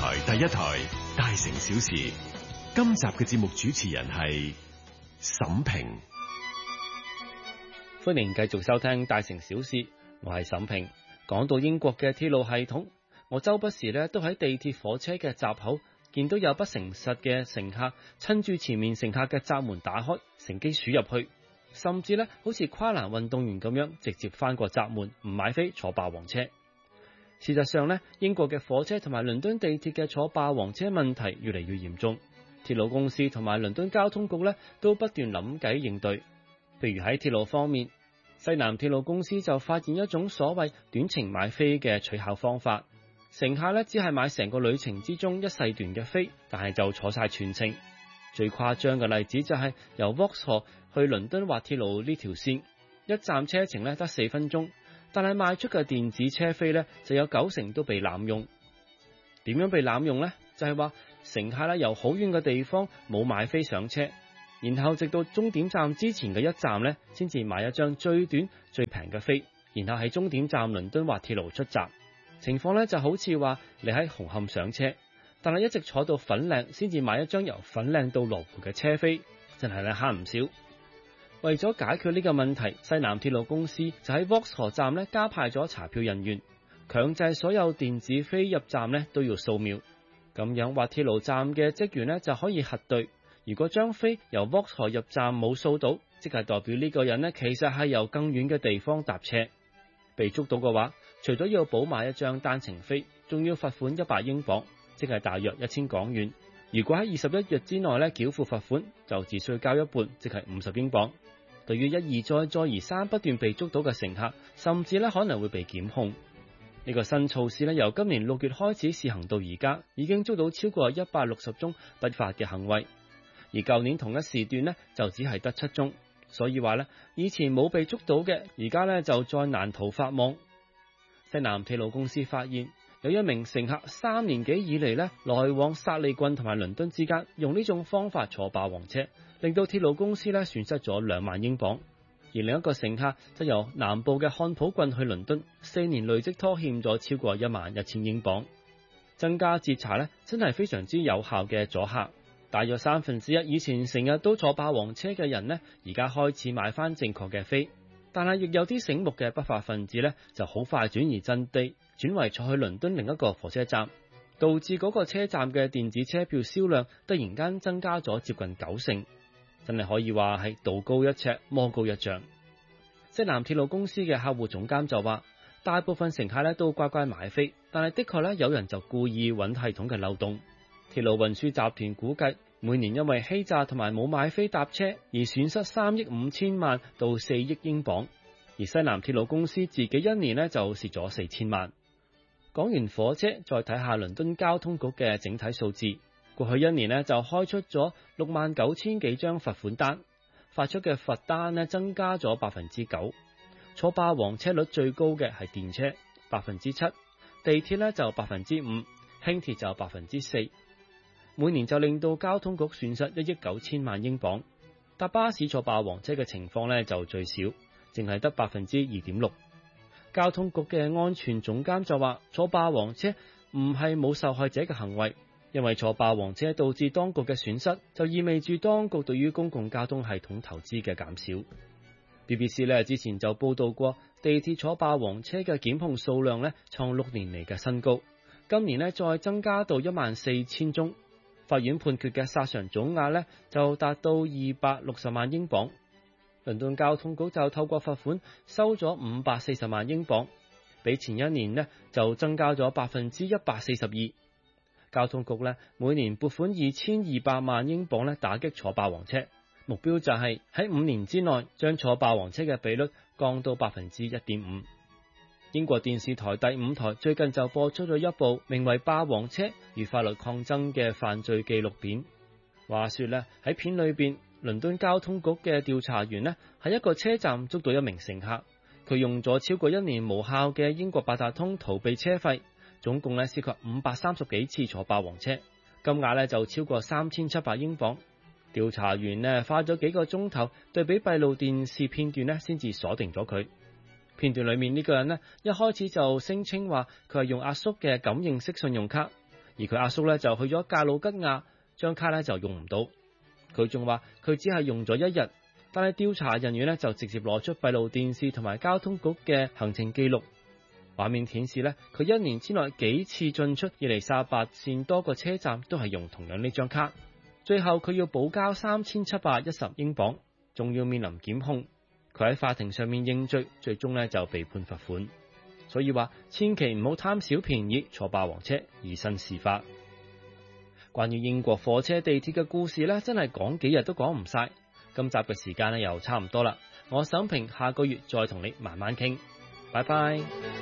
台第一台大城小事，今集嘅節目主持人係沈平。 歡迎繼續收聽大城小事，我係沈平。講到英國嘅鐵路系統，我周不時都喺地鐵火車嘅閘口見到有不誠實嘅乘客趁住前面乘客嘅閘門打開，乘機鼠入去，甚至好似跨欄運動員咁樣直接翻過閘門，唔買飛坐霸王車。事實上英國嘅火車同埋倫敦地鐵嘅坐霸王車問題越嚟越嚴重，鐵路公司同埋倫敦交通局都不斷諗計應對。譬如喺鐵路方面，西南鐵路公司就發現一種所謂短程買飛嘅取巧方法，乘客只係買成個旅程之中一細段嘅飛，但係就坐晒全程。最誇張嘅例子就係由 Vauxhall 去倫敦滑鐵盧呢條線，一站車程得4分鐘，但係賣出嘅電子車飛就有90%都被濫用。點樣被濫用呢？就係話乘客由好遠嘅地方冇買飛上車，然後直到終點站之前嘅一站先至買一張最短最平嘅飛，然後喺終點站倫敦滑鐵盧出閘。情況就好似話你喺紅磡上車，但係一直坐到粉嶺先至買一張由粉嶺到羅湖嘅車飛，真係慳唔少。為咗解決呢個問題，西南鐵路公司就喺 Vauxhall 站加派咗查票人員，強制所有電子飛入站都要掃描，咁樣滑鐵盧站嘅職員就可以核對。如果張飛由 Vauxhall 入站冇掃到，即係代表呢個人其實係由更遠嘅地方搭車。被捉到嘅話，除咗要補買一張單程飛，仲要罰款100英鎊，即係大約1000港元。如果喺21日之內繳付罰款，就只需交一半，即係50英鎊。對於一而再再而三不斷被捉到嘅乘客，甚至可能會被檢控。呢個新措施由今年6月開始試行到而家，已經捉到超過160宗不法嘅行為。而舊年同一時段就只係得7宗，所以話以前冇被捉到嘅，而家就再難逃法網。西南鐵路公司發現有一名乘客3年幾以嚟來往薩利郡同埋倫敦之間，用呢種方法坐霸王車，令到鐵路公司損失咗2萬英鎊。而另一個乘客則由南部嘅漢普郡去倫敦，4年累積拖欠咗超過11000英鎊。增加截查真係非常之有效嘅阻嚇。大約1/3以前成日都坐霸王車嘅人而家開始買翻正確嘅飛，但係亦有啲醒目嘅不法分子就好快轉移陣地，轉為坐去倫敦另一個火車站，導致嗰個車站嘅電子車票銷量突然間增加咗接近90%，真係可以話係道高一尺，魔高一丈。西南鐵路公司嘅客戶總監就話，大部分乘客都乖乖買飛，但係的確有人就故意揾系統嘅漏洞。鐵路運輸集團估計，每年因為欺詐同埋冇買飛搭車而損失3億5千萬到4億英鎊，而西南鐵路公司自己一年就蝕咗4000萬。講完火車，再睇下倫敦交通局嘅整體數字，過去一年就開出咗69000幾張罰款單，發出嘅罰單增加咗9%。坐霸王車率最高嘅係電車7%，地鐵就5%，輕鐵就4%。每年就令到交通局損失1億9千萬英鎊。搭巴士坐霸王車嘅情況就最少，淨係得2.6%。交通局嘅安全總監就話，坐霸王車唔係冇受害者嘅行為，因為坐霸王車導致當局嘅損失，就意味住當局對於公共交通系統投資嘅減少。BBC 之前就報道過，地鐵坐霸王車嘅檢控數量創6年嚟嘅新高，今年再增加到14000宗。法院判決嘅索償總額就達到260萬英鎊。倫敦交通局就透過罰款收咗540萬英鎊，比前一年就增加咗142%。交通局每年撥款2200萬英鎊打擊坐霸王車，目標就係喺5年之內將坐霸王車嘅比率降到 1.5%。英國電視台第5台最近就播出咗一部名為《霸王車與法律抗爭》嘅犯罪紀錄片。話說喺片裏邊，倫敦交通局嘅調查員喺一個車站捉到一名乘客，佢用咗超過1年無效嘅英國八達通逃避車費，總共涉及530幾次坐霸王車，金額就超過3700英鎊。調查員花咗幾個鐘頭對比閉路電視片段先至鎖定咗佢。片段裏面呢個人一開始就聲稱話佢係用阿叔嘅感應式信用卡， 而佢阿叔咧就去咗格魯吉亞，張卡咧就用唔到。佢仲話佢只係用咗1日，但係調查人員咧就直接攞出閉路電視同埋交通局嘅行程記錄，畫面顯示咧佢1年之內幾次進出伊麗莎白線多個車站都係用同樣呢張卡。最後佢要補交3710英鎊，仲要面臨檢控。佢喺法庭上面認罪，最終咧就被判罰款。所以話千祈唔好貪小便宜，坐霸王車以身試法。關於英國火車地鐵嘅故事咧，真係講幾日都講唔晒。今集嘅時間咧又差唔多啦，我沈平下個月再同你慢慢傾，拜拜。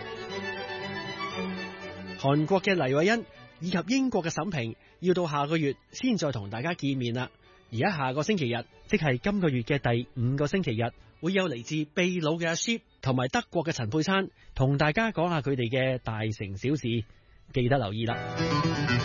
韓國嘅黎慧欣以及英國嘅沈平要到下個月先再同大家見面啦。而喺下個星期日，即係今個月嘅第5個星期日，會有嚟自秘魯嘅阿 Sheep 同埋德國嘅陳佩珊同大家講下佢哋嘅大城小事，記得留意啦。